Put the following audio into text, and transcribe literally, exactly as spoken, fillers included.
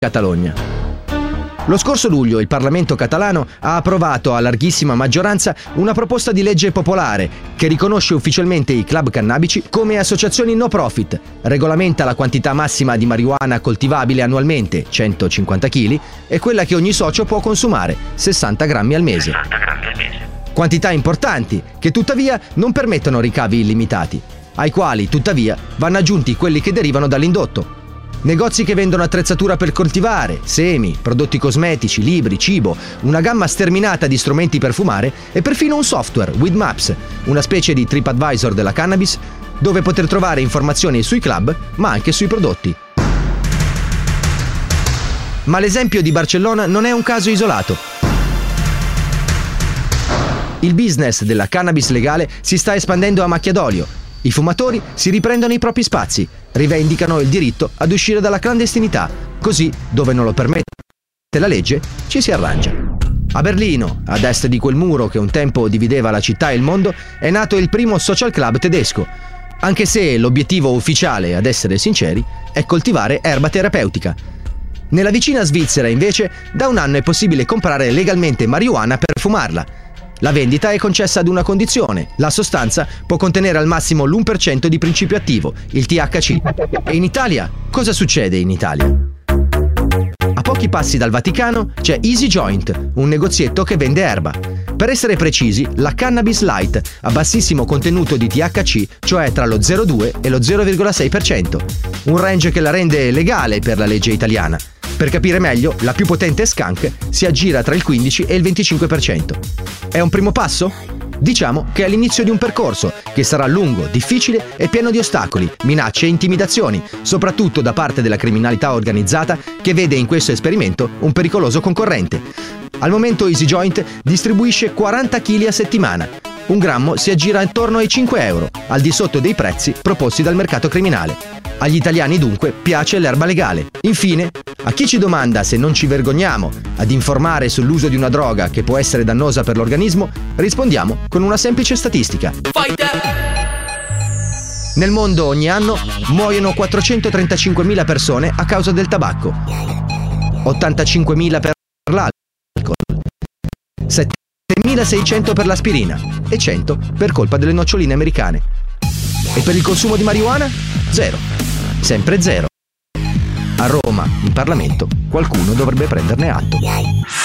Catalogna. Lo scorso luglio il Parlamento catalano ha approvato a larghissima maggioranza una proposta di legge popolare che riconosce ufficialmente i club cannabici come associazioni no profit, regolamenta la quantità massima di marijuana coltivabile annualmente, centocinquanta chili, e quella che ogni socio può consumare, sessanta grammi al mese. Quantità importanti che tuttavia non permettono ricavi illimitati, ai quali tuttavia vanno aggiunti quelli che derivano dall'indotto. Negozi che vendono attrezzatura per coltivare, semi, prodotti cosmetici, libri, cibo, una gamma sterminata di strumenti per fumare e perfino un software, Weedmaps, una specie di TripAdvisor della cannabis, dove poter trovare informazioni sui club, ma anche sui prodotti. Ma l'esempio di Barcellona non è un caso isolato. Il business della cannabis legale si sta espandendo a macchia d'olio. I fumatori si riprendono i propri spazi, rivendicano il diritto ad uscire dalla clandestinità, così, dove non lo permette la legge, ci si arrangia. A Berlino, ad est di quel muro che un tempo divideva la città e il mondo, è nato il primo social club tedesco, anche se l'obiettivo ufficiale, ad essere sinceri, è coltivare erba terapeutica. Nella vicina Svizzera, invece, da un anno è possibile comprare legalmente marijuana per fumarla. La vendita è concessa ad una condizione: la sostanza può contenere al massimo l'uno per cento di principio attivo, il T H C. E in Italia? Cosa succede in Italia? A pochi passi dal Vaticano c'è Easy Joint, un negozietto che vende erba. Per essere precisi, la Cannabis Light, a bassissimo contenuto di T H C, cioè tra lo zero virgola due e lo zero virgola sei per cento. Un range che la rende legale per la legge italiana. Per capire meglio, la più potente skunk si aggira tra il quindici e il venticinque per cento. È un primo passo? Diciamo che è l'inizio di un percorso che sarà lungo, difficile e pieno di ostacoli, minacce e intimidazioni, soprattutto da parte della criminalità organizzata che vede in questo esperimento un pericoloso concorrente. Al momento Easy Joint distribuisce quaranta chili a settimana. Un grammo si aggira intorno ai cinque euro, al di sotto dei prezzi proposti dal mercato criminale. Agli italiani dunque piace l'erba legale. Infine, a chi ci domanda se non ci vergogniamo ad informare sull'uso di una droga che può essere dannosa per l'organismo, rispondiamo con una semplice statistica. Nel mondo ogni anno muoiono quattrocentotrentacinquemila persone a causa del tabacco, ottantacinquemila per l'alcol, settemilaseicento per l'aspirina e cento per colpa delle noccioline americane. E per il consumo di marijuana? Zero. Sempre zero. A Roma, in Parlamento, qualcuno dovrebbe prenderne atto.